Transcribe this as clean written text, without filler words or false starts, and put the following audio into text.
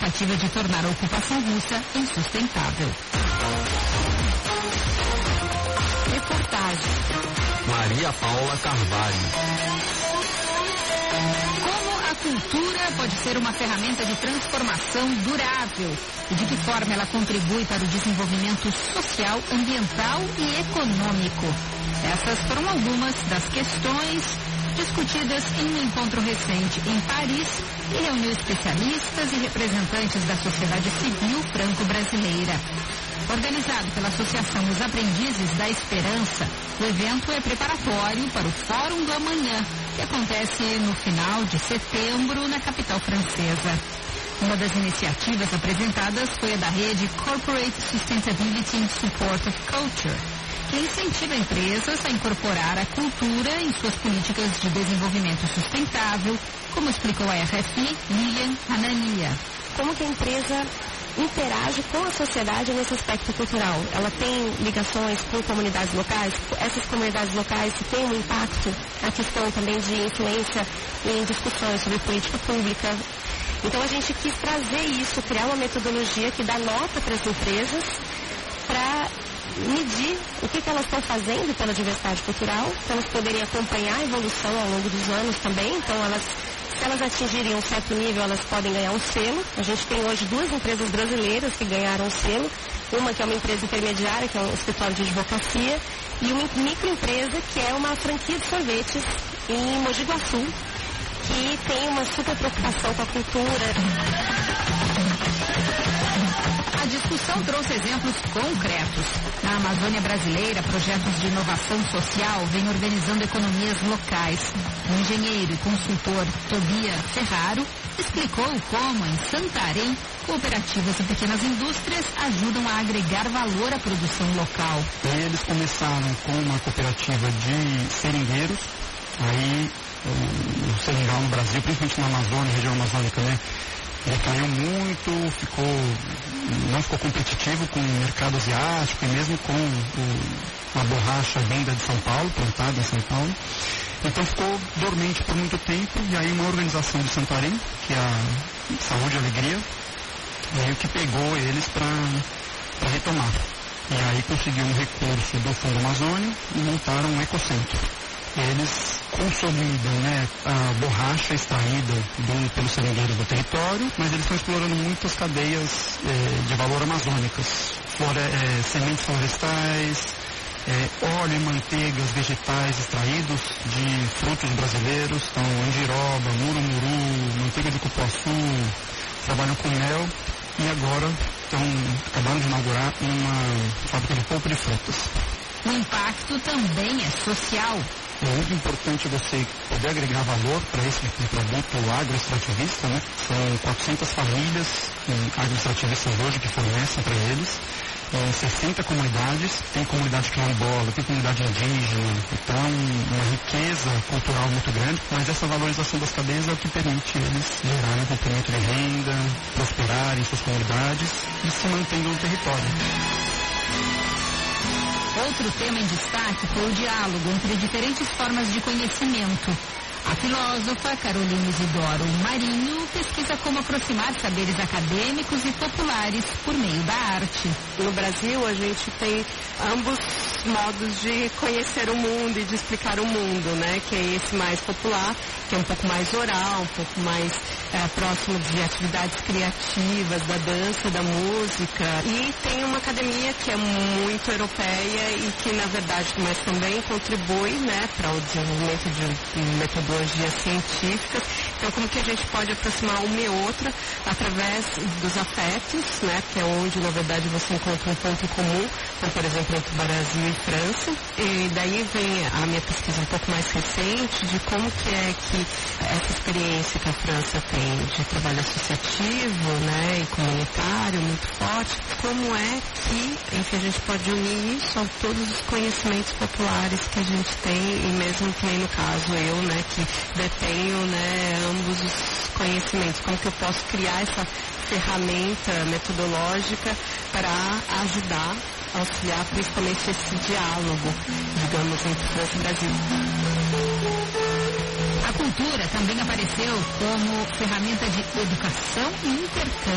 tentativa de tornar a ocupação russa insustentável. Reportagem Maria Paula Carvalho. Como a cultura pode ser uma ferramenta de transformação durável e de que forma ela contribui para o desenvolvimento social, ambiental e econômico. Essas foram algumas das questões discutidas em um encontro recente em Paris e reuniu especialistas e representantes da sociedade civil franco-brasileira. Organizado pela Associação Os Aprendizes da Esperança, o evento é preparatório para o Fórum do Amanhã, que acontece no final de setembro na capital francesa. Uma das iniciativas apresentadas foi a da rede Corporate Sustainability in Support of Culture, que incentiva empresas a incorporar a cultura em suas políticas de desenvolvimento sustentável, como explicou a RFI, Lilian Hanania. Como que a empresa interage com a sociedade nesse aspecto cultural? Ela tem ligações com comunidades locais? Essas comunidades locais têm um impacto na questão também de influência em discussões sobre política pública. Então a gente quis trazer isso, criar uma metodologia que dá nota para as empresas para medir o que elas estão fazendo pela diversidade cultural, para elas poderem acompanhar a evolução ao longo dos anos também. Então se elas atingirem um certo nível, elas podem ganhar um selo. A gente tem hoje 2 empresas brasileiras que ganharam um selo. Uma que é uma empresa intermediária, que é um escritório de advocacia, e uma microempresa que é uma franquia de sorvetes em Mogi Guaçu, que tem uma super preocupação com a cultura. A discussão trouxe exemplos concretos. Na Amazônia brasileira, projetos de inovação social vêm organizando economias locais. O engenheiro e consultor Tobia Ferraro explicou como, em Santarém, cooperativas e pequenas indústrias ajudam a agregar valor à produção local. Eles começaram com uma cooperativa de seringueiros, aí o seringal no Brasil, principalmente na Amazônia, região amazônica, né? Ele caiu muito, não ficou competitivo com o mercado asiático e mesmo com a borracha vinda de São Paulo, plantada em São Paulo. Então ficou dormente por muito tempo, e aí uma organização de Santarém, que é a Saúde e Alegria, veio que pegou eles para retomar. E aí conseguiu um recurso do Fundo Amazônia e montaram um ecocentro. Eles consolidam, né, a borracha extraída pelos seringueiros do território, mas eles estão explorando muitas cadeias de valor amazônicas, sementes florestais, óleo e manteigas vegetais extraídos de frutos brasileiros, então andiroba, murumuru, manteiga de cupuaçu, trabalham com mel e agora acabaram de inaugurar uma fábrica de polpa de frutas. O impacto também é social. É muito importante você poder agregar valor para esse produto agroextrativista, né? São 400 famílias agroextrativistas hoje que fornecem para eles. 60 comunidades, tem comunidade quilombola, tem comunidade indígena, então uma riqueza cultural muito grande, mas essa valorização das cadeias é o que permite eles gerarem um complemento de renda, prosperarem em suas comunidades e se mantendo no território. Outro tema em destaque foi o diálogo entre diferentes formas de conhecimento. A filósofa Carolina Isidoro Marinho pesquisa como aproximar saberes acadêmicos e populares por meio da arte. No Brasil, a gente tem ambos modos de conhecer o mundo e de explicar o mundo, né? Que é esse mais popular, que é um pouco mais oral, um pouco mais próximo de atividades criativas, da dança, da música. E tem uma academia que é muito europeia e que, na verdade, mas também contribui, né, para o desenvolvimento de metodologias científicas. Então, como que a gente pode aproximar uma e outra através dos afetos, né, que é onde, na verdade, você encontra um ponto em comum, como, por exemplo, entre Brasil e França. E daí vem a minha pesquisa um pouco mais recente de como que é que essa experiência que a França tem de trabalho associativo, né, e comunitário muito forte, como é que, enfim, a gente pode unir isso a todos os conhecimentos populares que a gente tem, e mesmo que no caso eu, né, que detenho, né, ambos os conhecimentos, como que eu posso criar essa ferramenta metodológica para ajudar, auxiliar principalmente esse diálogo, digamos, entre França e Brasil. A cultura também apareceu como ferramenta de educação e intercâmbio.